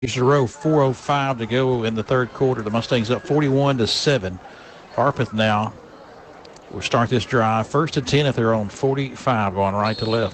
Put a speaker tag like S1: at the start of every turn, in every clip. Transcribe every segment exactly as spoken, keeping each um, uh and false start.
S1: a row, four oh five to go in the third quarter. The Mustangs up forty-one to seven. Harpeth now will start this drive. First and ten at their own forty-five, going right to left.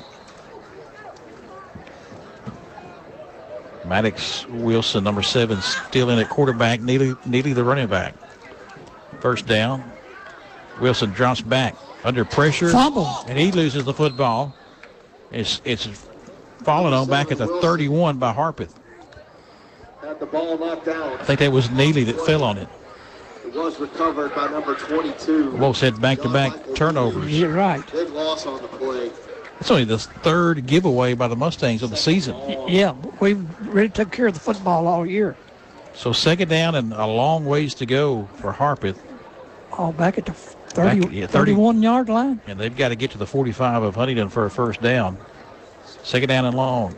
S1: Maddox Wilson, number seven, still in at quarterback. Neely, Neely the running back. First down. Wilson drops back under pressure.
S2: Fumble.
S1: And he loses the football. It's, it's fallen on back at the thirty-one by Harpeth.
S3: Had the ball knocked out.
S1: I think that was Neely that fell on it.
S3: It was recovered by number twenty-two.
S1: Both had back-to-back turnovers.
S2: You're right.
S3: Big loss on the play.
S1: It's only the third giveaway by the Mustangs of the season.
S2: Yeah, we really took care of the football all year.
S1: So second down and a long ways to go for Harpeth.
S2: All back at the thirty,
S1: Back- yeah, thirty.
S2: thirty-one-yard line.
S1: And they've got to get to the forty-five of Huntington for a first down. Second down and long.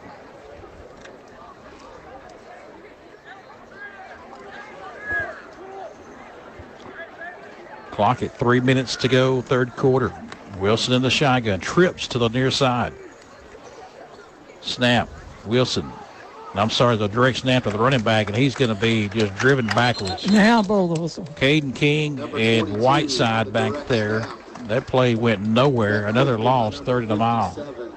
S1: Clock at three minutes to go, third quarter. Wilson in the shotgun, trips to the near side. Snap, Wilson. I'm sorry, the direct snap to the running back, and he's going to be just driven backwards.
S2: Now, Bulldozer.
S1: Caden King and Whiteside back there. That play went nowhere. Another loss, third and a mile.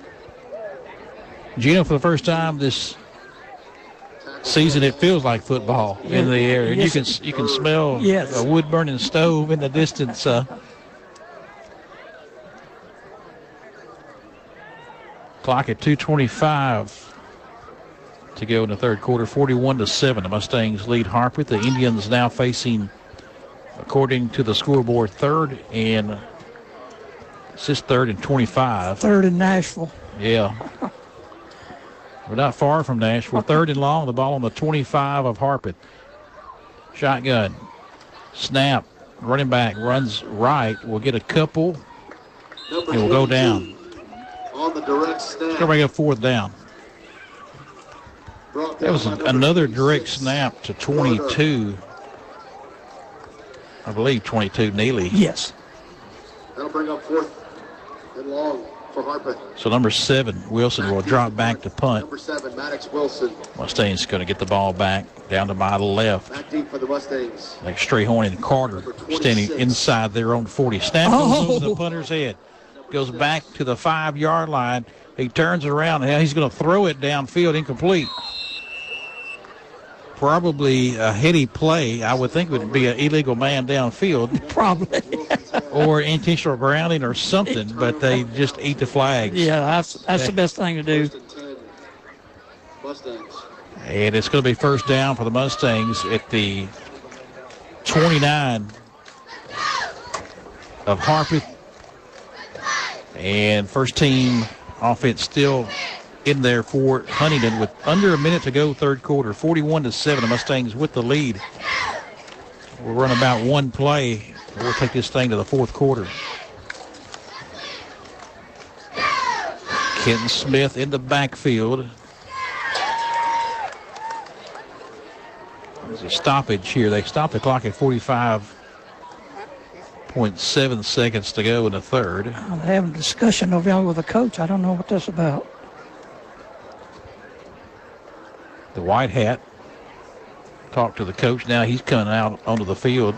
S1: Gino, for the first time this season, it feels like football in the air. And you can you can smell
S2: Yes.
S1: a wood-burning stove in the distance. Uh, clock at two twenty-five to go in the third quarter, forty-one to seven. The Mustangs lead Harpeth. The Indians now facing, according to the scoreboard, third and it's just third and twenty-five.
S2: Third in Nashville.
S1: Yeah. We're not far from Nashville. Third and long. The ball on the twenty-five of Harpeth. Shotgun. Snap. Running back runs right. We'll get a couple.
S3: Number
S1: It will go down.
S3: On the direct snap.
S1: Go bring up fourth down.
S3: Brought
S1: That
S3: down
S1: was
S3: by number
S1: another direct
S3: twenty-six.
S1: snap to twenty-two. I believe twenty-two, Neely.
S2: Yes.
S3: That'll bring up fourth and long for Harpeth.
S1: So number seven, Wilson, will drop back to punt.
S3: Number seven, Maddox Wilson.
S1: Mustangs going to get the ball back down to my left.
S3: Back deep for the Mustangs.
S1: Like Strayhorn and Carter standing inside their own forty. Snap goes
S2: Oh.
S1: over the punter's head. Goes back to the five-yard line. He turns around. Now he's going to throw it downfield, incomplete. Probably a heady play. I would think it would be an illegal man downfield
S2: Probably.
S1: or intentional grounding or something, but they just eat the flags.
S2: Yeah, that's that's the best thing to do.
S3: First and ten. Mustangs.
S1: And it's going to be first down for the Mustangs at the twenty-nine of Harpeth. And first team offense still in there for Huntington with under a minute to go, third quarter, forty-one to seven. The Mustangs with the lead. We'll run about one play. We'll take this thing to the fourth quarter. Kenton Smith in the backfield. There's a stoppage here. They stopped the clock at forty-five point seven seconds to go in the third.
S2: I'm having a discussion over there with the coach. I don't know what that's about.
S1: The white hat talked to the coach. Now he's coming out onto the field.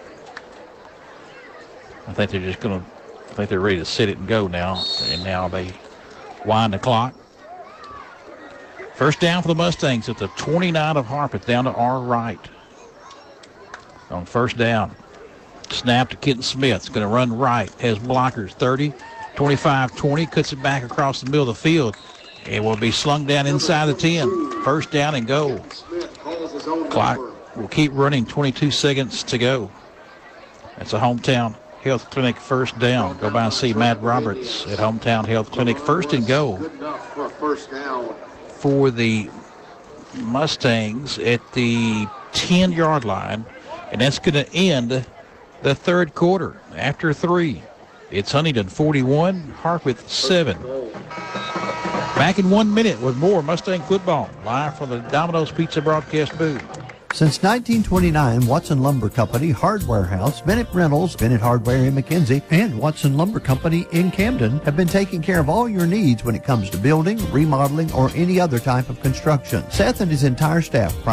S1: I think they're just going to, I think they're ready to set it and go now. And now they wind the clock. First down for the Mustangs at the twenty-nine of Harpeth, down to our right. On first down. Snap to Kenton Smith. It's going to run right. Has blockers. thirty, twenty-five, twenty. Cuts it back across the middle of the field. It will be slung down inside the ten. First down and goal.
S3: Smith calls his own
S1: Clock
S3: number.
S1: will keep running. twenty-two seconds to go. That's a Hometown Health Clinic first down. Go by and see Matt Roberts at Hometown Health Clinic. First and goal
S3: Good enough for a first down.
S1: for the Mustangs at the ten-yard line. And that's going to end the third quarter. After three, it's Huntington forty-one, Harpeth seven. Back in one minute with more Mustang football live from the Domino's Pizza broadcast booth.
S4: Since nineteen twenty-nine, Watson Lumber Company, Hardware House, Bennett Rentals, Bennett Hardware in McKenzie, and Watson Lumber Company in Camden have been taking care of all your needs when it comes to building, remodeling, or any other type of construction. Seth and his entire staff